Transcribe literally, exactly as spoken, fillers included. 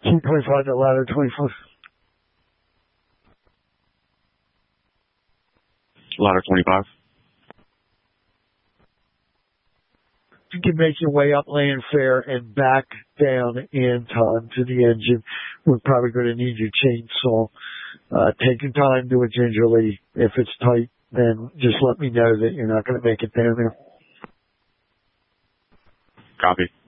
T twenty-five to ladder twenty-four. Ladder twenty-five. You can make your way up land fair and back down in time to the engine. We're probably going to need your chainsaw. Uh, take your time, do it gingerly. If it's tight, then just let me know that you're not going to make it down there. Copy.